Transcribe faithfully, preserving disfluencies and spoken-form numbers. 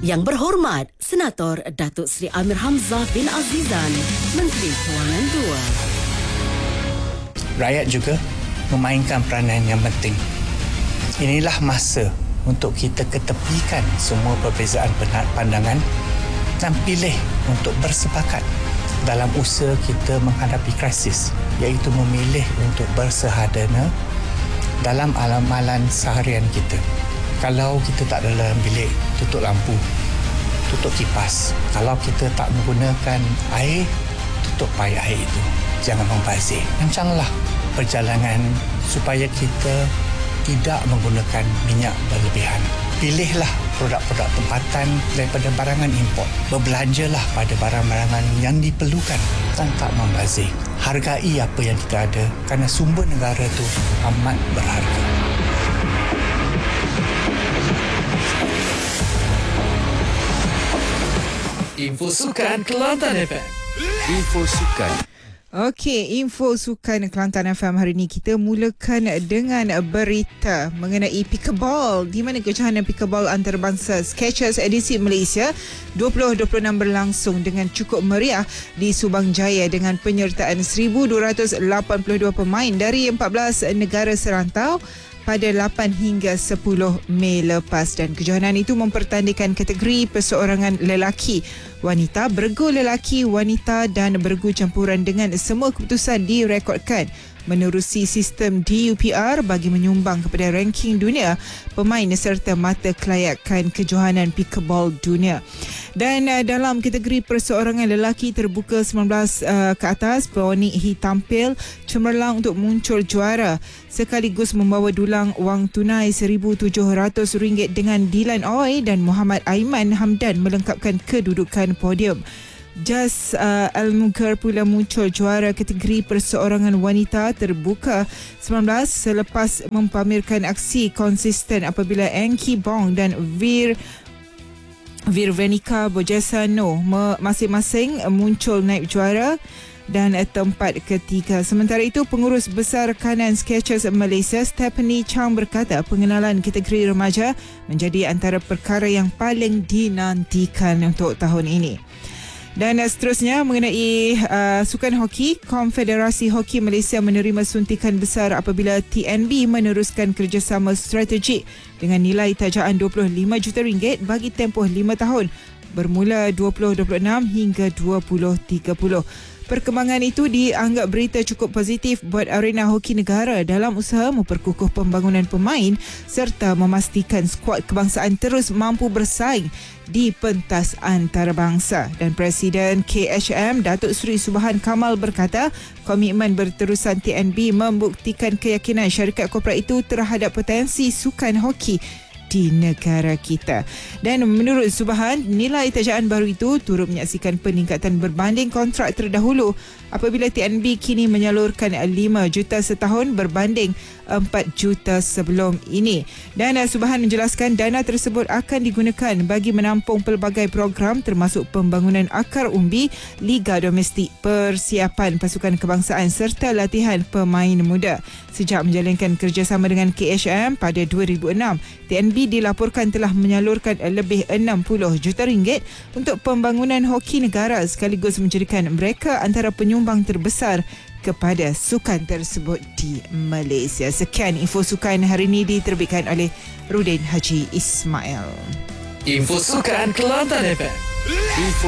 Yang berhormat, Senator Datuk Seri Amir Hamzah bin Azizan, Menteri Kewangan dua. Rakyat juga memainkan peranan yang penting. Inilah masa untuk kita ketepikan semua perbezaan pandangan dan pilih untuk bersepakat dalam usaha kita menghadapi krisis, iaitu memilih untuk bersehadana dalam amalan seharian kita. Kalau kita tak ada dalam bilik, tutup lampu, tutup kipas. Kalau kita tak menggunakan air, tutup paip air itu. Jangan membazir. Rancanglah perjalanan supaya kita tidak menggunakan minyak berlebihan. Pilihlah produk-produk tempatan daripada barangan import. Berbelanjalah pada barang-barangan yang diperlukan dan tak membazir. Hargai apa yang kita ada kerana sumber negara itu amat berharga. Info Sukan Kelantan F M. Info Sukan. Okey, info sukan Kelantan F M hari ini kita mulakan dengan berita mengenai pickleball, di mana kejohanan pickleball antarabangsa Skechers edisi Malaysia dua ribu dua puluh enam berlangsung dengan cukup meriah di Subang Jaya dengan penyertaan seribu dua ratus lapan puluh dua pemain dari empat belas negara serantau pada lapan hingga sepuluh Mei lepas, dan kejohanan itu mempertandingkan kategori perseorangan lelaki, wanita, bergu lelaki, wanita dan bergu campuran dengan semua keputusan direkodkan menerusi sistem D U P R bagi menyumbang kepada ranking dunia pemain serta mata kelayakan kejohanan pickleball dunia. Dan uh, dalam kategori perseorangan lelaki terbuka sembilan belas uh, ke atas, Pawani He tampil cemerlang untuk muncul juara sekaligus membawa dulang wang tunai seribu tujuh ratus ringgit dengan Dilan Oi dan Muhammad Aiman Hamdan melengkapkan kedudukan podium. Jas uh, Al-Mughar pula muncul juara kategori perseorangan wanita terbuka sembilan belas selepas mempamerkan aksi konsisten apabila Enki Bong dan Vir Virvenika Bojasano masing-masing muncul naib juara dan tempat ketiga. Sementara itu, pengurus besar kanan Skechers Malaysia Stephanie Chang berkata pengenalan kategori remaja menjadi antara perkara yang paling dinantikan untuk tahun ini. Dan seterusnya mengenai uh, sukan hoki, Konfederasi Hoki Malaysia menerima suntikan besar apabila T N B meneruskan kerjasama strategik dengan nilai tajaan dua puluh lima juta ringgit bagi tempoh lima tahun bermula dua ribu dua puluh enam hingga dua ribu tiga puluh. Perkembangan itu dianggap berita cukup positif buat arena hoki negara dalam usaha memperkukuh pembangunan pemain serta memastikan skuad kebangsaan terus mampu bersaing di pentas antarabangsa. Dan Presiden K H M Datuk Seri Subhan Kamal berkata komitmen berterusan T N B membuktikan keyakinan syarikat korporat itu terhadap potensi sukan hoki di negara kita. Dan menurut Subhan, nilai tajaan baru itu turut menyaksikan peningkatan berbanding kontrak terdahulu apabila T N B kini menyalurkan lima juta setahun berbanding empat juta sebelum ini. Dan Subhan menjelaskan dana tersebut akan digunakan bagi menampung pelbagai program termasuk pembangunan akar umbi, liga domestik, persiapan pasukan kebangsaan serta latihan pemain muda. Sejak menjalankan kerjasama dengan K H M pada dua ribu enam, T N B dilaporkan telah menyalurkan lebih enam puluh juta ringgit untuk pembangunan hoki negara sekaligus menjadikan mereka antara penyumbang terbesar kepada sukan tersebut di Malaysia. Sekian info sukan hari ini diterbitkan oleh Rudin Haji Ismail. Info Sukan Kelantan F M.